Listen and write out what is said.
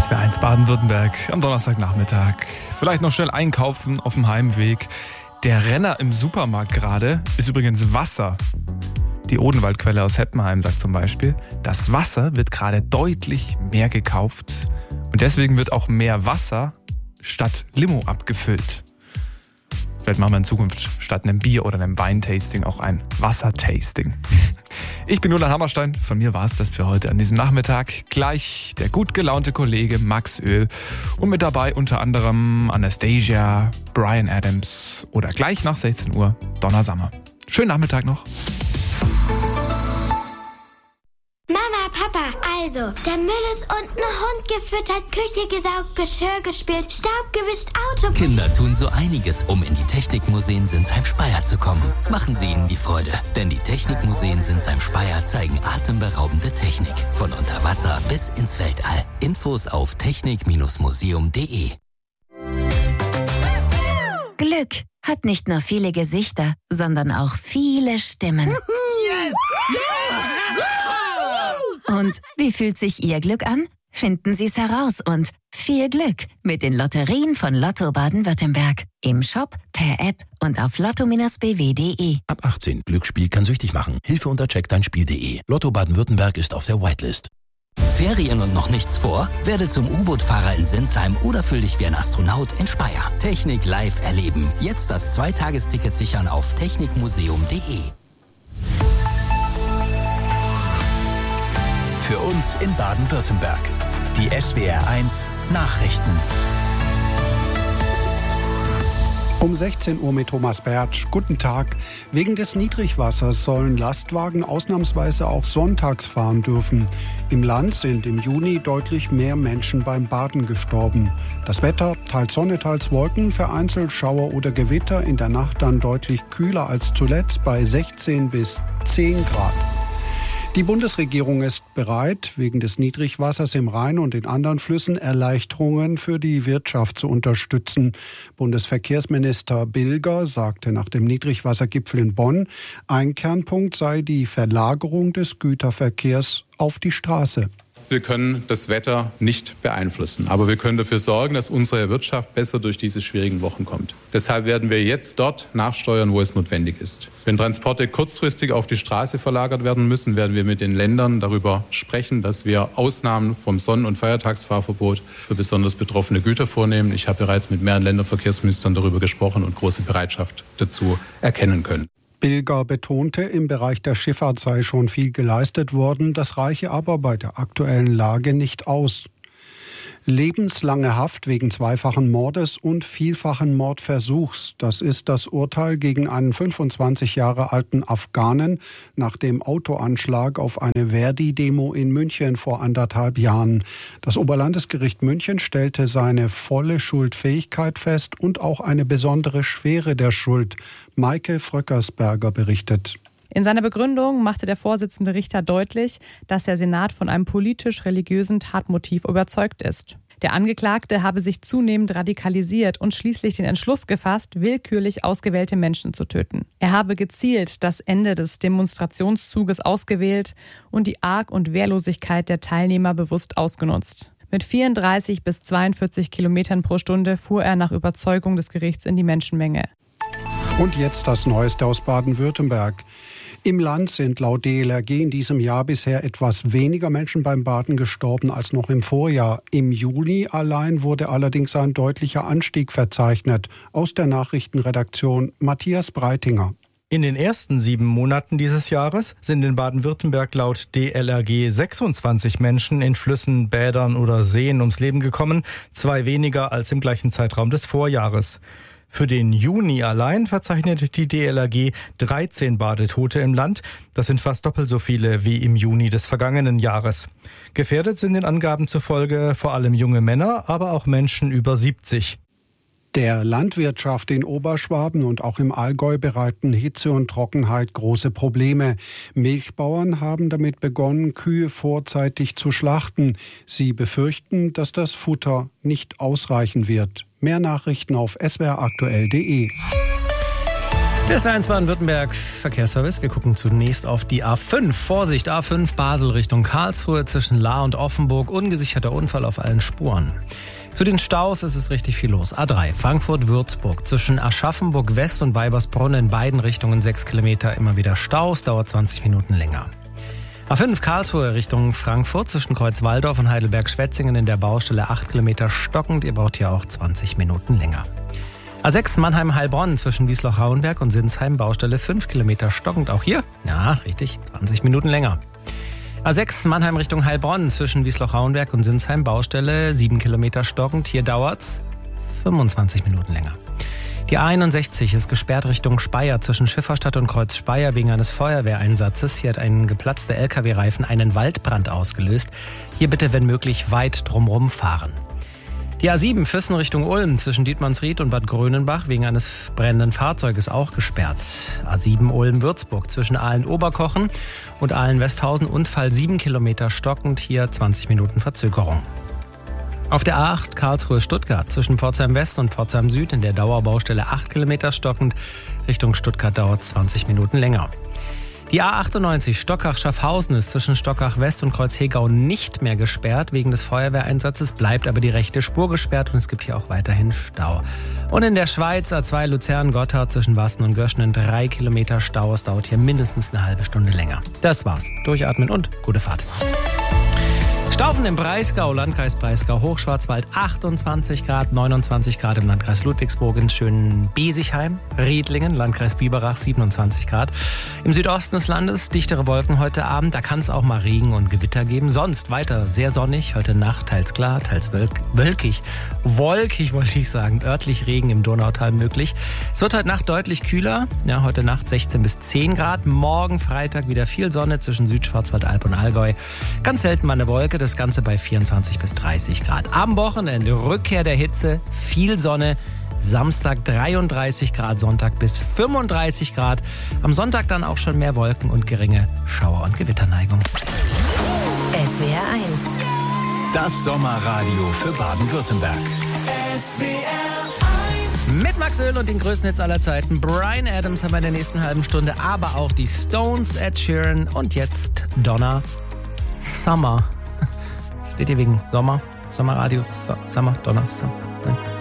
SWR1 Baden-Württemberg am Donnerstagnachmittag. Vielleicht noch schnell einkaufen auf dem Heimweg. Der Renner im Supermarkt gerade ist übrigens Wasser. Die Odenwaldquelle aus Heppenheim sagt zum Beispiel, das Wasser wird gerade deutlich mehr gekauft. Und deswegen wird auch mehr Wasser statt Limo abgefüllt. Vielleicht machen wir in Zukunft statt einem Bier- oder einem Weintasting auch ein Wassertasting. Ich bin Julian Hammerstein. Von mir war es das für heute an diesem Nachmittag. Gleich der gut gelaunte Kollege Max Öl. Und mit dabei unter anderem Anastasia, Bryan Adams oder gleich nach 16 Uhr Donna Summer. Schönen Nachmittag noch. Mama, Papa, also, der Müll ist unten, Hund gefüttert, Küche gesaugt, Geschirr gespielt, Staub gewischt, Auto... Kinder tun so einiges, um in die Technikmuseen Sinsheim-Speyer zu kommen. Machen Sie ihnen die Freude, denn die Technikmuseen Sinsheim-Speyer zeigen atemberaubende Technik. Von unter Wasser bis ins Weltall. Infos auf technik-museum.de. Glück hat nicht nur viele Gesichter, sondern auch viele Stimmen. Yes! Und wie fühlt sich Ihr Glück an? Finden Sie es heraus und viel Glück mit den Lotterien von Lotto Baden-Württemberg. Im Shop, per App und auf lotto-bw.de. Ab 18. Glücksspiel kann süchtig machen. Hilfe unter checkdeinspiel.de. Lotto Baden-Württemberg ist auf der Whitelist. Ferien und noch nichts vor? Werde zum U-Boot-Fahrer in Sinsheim oder fühl dich wie ein Astronaut in Speyer. Technik live erleben. Jetzt das 2-Tagesticket sichern auf technikmuseum.de. Für uns in Baden-Württemberg. Die SWR1 Nachrichten. Um 16 Uhr mit Thomas Bertsch. Guten Tag. Wegen des Niedrigwassers sollen Lastwagen ausnahmsweise auch sonntags fahren dürfen. Im Land sind im Juni deutlich mehr Menschen beim Baden gestorben. Das Wetter, teils Sonne, teils Wolken, vereinzelt Schauer oder Gewitter, in der Nacht dann deutlich kühler als zuletzt bei 16 bis 10 Grad. Die Bundesregierung ist bereit, wegen des Niedrigwassers im Rhein und in anderen Flüssen Erleichterungen für die Wirtschaft zu unterstützen. Bundesverkehrsminister Bilger sagte nach dem Niedrigwassergipfel in Bonn, ein Kernpunkt sei die Verlagerung des Güterverkehrs auf die Straße. Wir können das Wetter nicht beeinflussen, aber wir können dafür sorgen, dass unsere Wirtschaft besser durch diese schwierigen Wochen kommt. Deshalb werden wir jetzt dort nachsteuern, wo es notwendig ist. Wenn Transporte kurzfristig auf die Straße verlagert werden müssen, werden wir mit den Ländern darüber sprechen, dass wir Ausnahmen vom Sonn- und Feiertagsfahrverbot für besonders betroffene Güter vornehmen. Ich habe bereits mit mehreren Länderverkehrsministern darüber gesprochen und große Bereitschaft dazu erkennen können. Bilger betonte, im Bereich der Schifffahrt sei schon viel geleistet worden, das reiche aber bei der aktuellen Lage nicht aus. Lebenslange Haft wegen zweifachen Mordes und vielfachen Mordversuchs. Das ist das Urteil gegen einen 25 Jahre alten Afghanen nach dem Autoanschlag auf eine Verdi-Demo in München vor 1,5 Jahren. Das Oberlandesgericht München stellte seine volle Schuldfähigkeit fest und auch eine besondere Schwere der Schuld. Maike Fröckersberger berichtet. In seiner Begründung machte der Vorsitzende Richter deutlich, dass der Senat von einem politisch-religiösen Tatmotiv überzeugt ist. Der Angeklagte habe sich zunehmend radikalisiert und schließlich den Entschluss gefasst, willkürlich ausgewählte Menschen zu töten. Er habe gezielt das Ende des Demonstrationszuges ausgewählt und die Arg- und Wehrlosigkeit der Teilnehmer bewusst ausgenutzt. Mit 34 bis 42 Kilometern pro Stunde fuhr er nach Überzeugung des Gerichts in die Menschenmenge. Und jetzt das Neueste aus Baden-Württemberg. Im Land sind laut DLRG in diesem Jahr bisher etwas weniger Menschen beim Baden gestorben als noch im Vorjahr. Im Juli allein wurde allerdings ein deutlicher Anstieg verzeichnet. Aus der Nachrichtenredaktion Matthias Breitinger. In den ersten 7 Monaten dieses Jahres sind in Baden-Württemberg laut DLRG 26 Menschen in Flüssen, Bädern oder Seen ums Leben gekommen, 2 weniger als im gleichen Zeitraum des Vorjahres. Für den Juni allein verzeichnet die DLRG 13 Badetote im Land. Das sind fast doppelt so viele wie im Juni des vergangenen Jahres. Gefährdet sind den Angaben zufolge vor allem junge Männer, aber auch Menschen über 70. Der Landwirtschaft in Oberschwaben und auch im Allgäu bereiten Hitze und Trockenheit große Probleme. Milchbauern haben damit begonnen, Kühe vorzeitig zu schlachten. Sie befürchten, dass das Futter nicht ausreichen wird. Mehr Nachrichten auf swraktuell.de. Das war 1 Baden-Württemberg Verkehrsservice. Wir gucken zunächst auf die A5. Vorsicht, A5 Basel Richtung Karlsruhe zwischen Lahr und Offenburg. Ungesicherter Unfall auf allen Spuren. Zu den Staus ist es richtig viel los. A3 Frankfurt-Würzburg zwischen Aschaffenburg West und Weibersbrunn in beiden Richtungen 6 Kilometer immer wieder Staus, dauert 20 Minuten länger. A5 Karlsruhe Richtung Frankfurt zwischen Kreuzwaldorf und Heidelberg-Schwetzingen in der Baustelle 8 Kilometer stockend. Ihr braucht hier auch 20 Minuten länger. A6 Mannheim-Heilbronn zwischen Wiesloch-Rauenberg und Sinsheim, Baustelle 5 Kilometer stockend. Auch hier, ja, richtig, 20 Minuten länger. A6 Mannheim Richtung Heilbronn zwischen Wiesloch-Rauenberg und Sinsheim, Baustelle 7 Kilometer stockend. Hier dauert's 25 Minuten länger. Die A61 ist gesperrt Richtung Speyer zwischen Schifferstadt und Kreuz Speyer wegen eines Feuerwehreinsatzes. Hier hat ein geplatzter LKW-Reifen einen Waldbrand ausgelöst. Hier bitte, wenn möglich, weit drumherum fahren. Die A7 Füssen Richtung Ulm zwischen Dietmannsried und Bad Grönenbach wegen eines brennenden Fahrzeuges auch gesperrt. A7 Ulm-Würzburg zwischen Aalen-Oberkochen und Aalen-Westhausen Unfall 7 Kilometer stockend, hier 20 Minuten Verzögerung. Auf der A8 Karlsruhe-Stuttgart zwischen Pforzheim West und Pforzheim Süd in der Dauerbaustelle 8 Kilometer stockend, Richtung Stuttgart dauert 20 Minuten länger. Die A98 Stockach-Schaffhausen ist zwischen Stockach-West und Kreuz-Hegau nicht mehr gesperrt. Wegen des Feuerwehreinsatzes bleibt aber die rechte Spur gesperrt und es gibt hier auch weiterhin Stau. Und in der Schweiz A2 Luzern-Gotthard zwischen Wassen und Göschnen 3 Kilometer Stau. Es dauert hier mindestens eine halbe Stunde länger. Das war's. Durchatmen und gute Fahrt. Staufen im Breisgau, Landkreis Breisgau, Hochschwarzwald 28 Grad, 29 Grad im Landkreis Ludwigsburg, in schönen Besigheim, Riedlingen, Landkreis Biberach 27 Grad. Im Südosten des Landes dichtere Wolken heute Abend, da kann es auch mal Regen und Gewitter geben. Sonst weiter sehr sonnig, heute Nacht teils klar, teils wolkig wollte ich sagen, örtlich Regen im Donautal möglich. Es wird heute Nacht deutlich kühler, ja, heute Nacht 16 bis 10 Grad, morgen Freitag wieder viel Sonne zwischen Südschwarzwaldalb und Allgäu. Ganz selten mal eine Wolke, das Ganze bei 24 bis 30 Grad. Am Wochenende Rückkehr der Hitze, viel Sonne. Samstag 33 Grad, Sonntag bis 35 Grad. Am Sonntag dann auch schon mehr Wolken und geringe Schauer- und Gewitterneigung. SWR 1. Das Sommerradio für Baden-Württemberg. Mit Max Öl und den größten Hits aller Zeiten. Bryan Adams haben wir in der nächsten halben Stunde, aber auch die Stones, Ed Sheeran und jetzt Donna Summer. Steht hier wegen Sommer? Sommerradio? Summer? Donner? Nein.